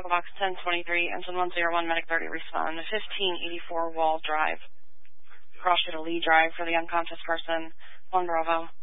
box 1023, engine 101, medic 30, respond to 1584 Wall Drive. Cross to Lee Drive for the unconscious person. 1 Bravo.